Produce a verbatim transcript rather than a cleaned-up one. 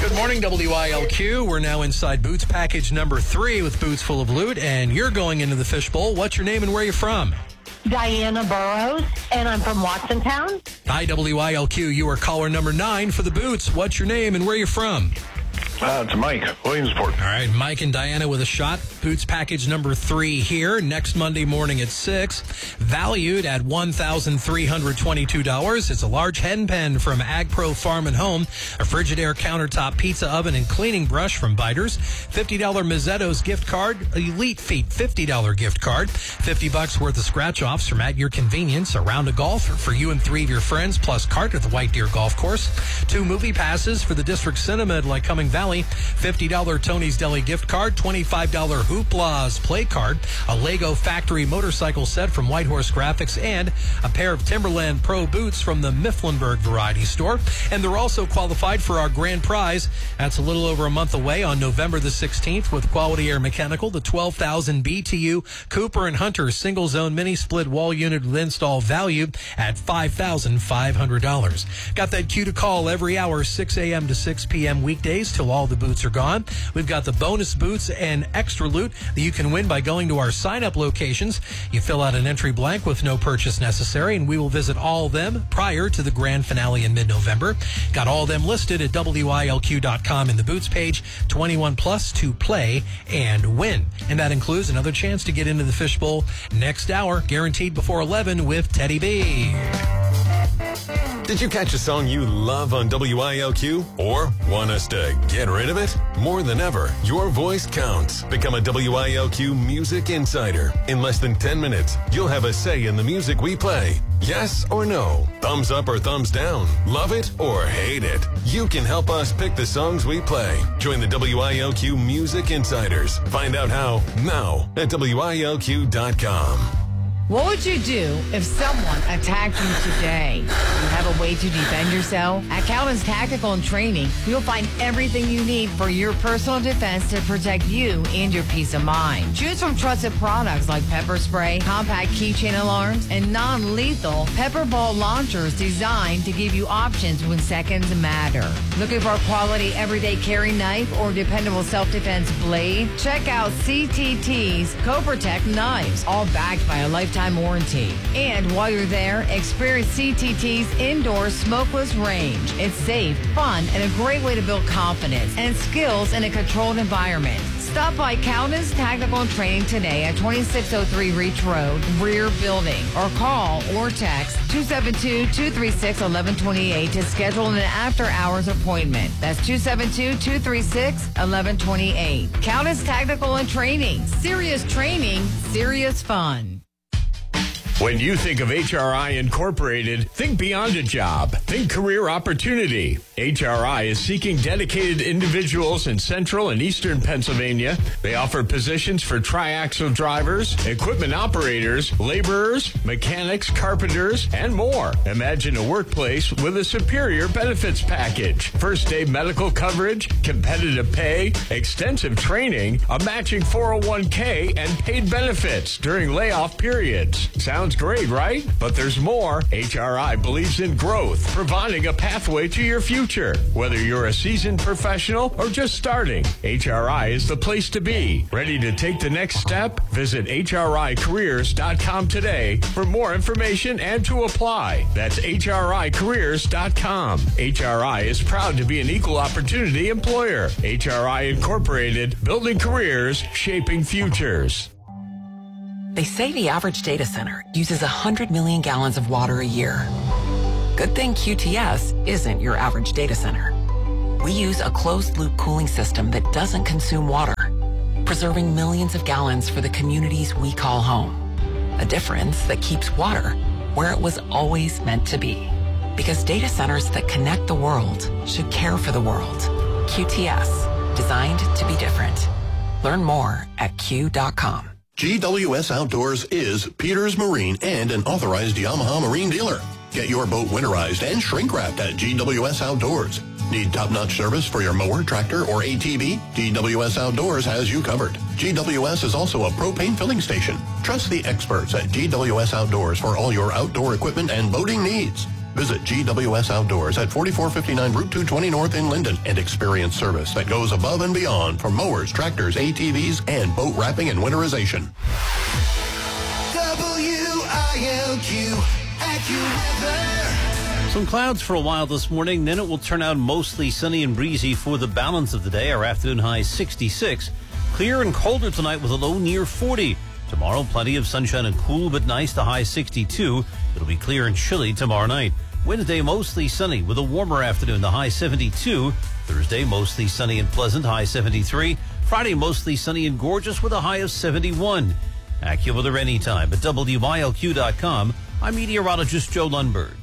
Good morning, W I L Q. We're now inside Boots package number three with Boots Full of Loot, and you're going into the fishbowl. What's your name and where are you from? Diana Burrows, and I'm from Watsontown. Hi, W I L Q. You are caller number nine for the Boots. What's your name and where are you from? Uh, it's Mike, Williamsport. All right, Mike and Diana with a shot. Boots package number three here next Monday morning at six. Valued at one thousand three hundred twenty-two dollars. It's a large hen pen from AgPro Farm and Home, a Frigidaire countertop pizza oven and cleaning brush from Biters, fifty dollars Mazzetto's gift card, Elite Feet fifty dollars gift card, fifty bucks worth of scratch-offs from At Your Convenience, a round of golf for you and three of your friends, plus cart at the White Deer Golf Course, two movie passes for the District Cinema at Lycoming Valley, fifty dollars Tony's Deli gift card, twenty-five dollars Hoopla's play card, a Lego Factory motorcycle set from Whitehorse Graphics, and a pair of Timberland Pro boots from the Mifflinburg Variety Store. And they're also qualified for our grand prize. That's a little over a month away on November the sixteenth with Quality Air Mechanical, the twelve thousand B T U Cooper and Hunter single zone mini split wall unit with install value at five thousand five hundred dollars. Got that cue to call every hour, six a.m. to six p.m. weekdays till all the boots are gone. We've got the bonus boots and extra loot that you can win by going to our sign-up locations. You fill out an entry blank with no purchase necessary, and we will visit all of them prior to the grand finale in mid-November. Got all of them listed at W I L Q dot com in the boots page, twenty-one plus to play and win. And that includes another chance to get into the fishbowl next hour, guaranteed before eleven with Teddy B. Did you catch a song you love on W I L Q? Or want us to get rid of it? More than ever, your voice counts. Become a W I L Q Music Insider. In less than ten minutes, you'll have a say in the music we play. Yes or no? Thumbs up or thumbs down? Love it or hate it? You can help us pick the songs we play. Join the W I L Q Music Insiders. Find out how now at W I L Q dot com. What would you do if someone attacked you today? You have a way to defend yourself? At Calvin's Tactical and Training, you'll find everything you need for your personal defense to protect you and your peace of mind. Choose from trusted products like pepper spray, compact keychain alarms, and non-lethal pepper ball launchers designed to give you options when seconds matter. Looking for a quality everyday carry knife or dependable self-defense blade? Check out C T T's Co-Protect knives, all backed by a lifetime warranty. And while you're there, experience C T T's indoor smokeless range. It's safe, fun, and a great way to build confidence and skills in a controlled environment. Stop by Calvin's Tactical and Training today at twenty-six oh three Reach Road, rear building, or call or text two seven two, two three six, one one two eight to schedule an after-hours appointment. That's two seven two, two three six, one one two eight. Calvin's Tactical and Training. Serious training, serious fun. When you think of H R I Incorporated, think beyond a job. Think career opportunity. H R I is seeking dedicated individuals in central and eastern Pennsylvania. They offer positions for triaxle drivers, equipment operators, laborers, mechanics, carpenters, and more. Imagine a workplace with a superior benefits package. First day medical coverage, competitive pay, extensive training, a matching four oh one k, and paid benefits during layoff periods. Sounds great, right? But there's more. H R I believes in growth, providing a pathway to your future. Whether you're a seasoned professional or just starting, H R I is the place to be. Ready to take the next step? Visit H R I careers dot com today for more information and to apply. That's H R I careers dot com. H R I is proud to be an equal opportunity employer. H R I Incorporated, building careers, shaping futures. They say the average data center uses one hundred million gallons of water a year. Good thing Q T S isn't your average data center. We use a closed-loop cooling system that doesn't consume water, preserving millions of gallons for the communities we call home. A difference that keeps water where it was always meant to be. Because data centers that connect the world should care for the world. Q T S, designed to be different. Learn more at Q dot com. G W S Outdoors is Peters Marine and an authorized Yamaha Marine dealer. Get your boat winterized and shrink-wrapped at G W S Outdoors. Need top-notch service for your mower, tractor, or A T V? G W S Outdoors has you covered. G W S is also a propane filling station. Trust the experts at G W S Outdoors for all your outdoor equipment and boating needs. Visit G W S Outdoors at forty-four fifty-nine Route two twenty North in Linden and experience service that goes above and beyond for mowers, tractors, A T Vs, and boat wrapping and winterization. W I L Q AccuWeather. Some clouds for a while this morning, then it will turn out mostly sunny and breezy for the balance of the day. Our afternoon high sixty-six. Clear and colder tonight with a low near forty. Tomorrow, plenty of sunshine and cool but nice, the high sixty-two. It'll be clear and chilly tomorrow night. Wednesday, mostly sunny with a warmer afternoon, the high seventy-two. Thursday, mostly sunny and pleasant, high seventy-three. Friday, mostly sunny and gorgeous with a high of seventy-one. AccuWeather anytime at W I L Q dot com. I'm meteorologist Joe Lundberg.